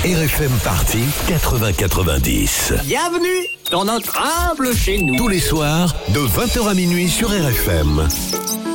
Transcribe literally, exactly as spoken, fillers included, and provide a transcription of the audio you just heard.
R F M Party quatre-vingts quatre-vingt-dix. Bienvenue dans notre humble chez nous. Tous les soirs, de vingt heures à minuit sur R F M.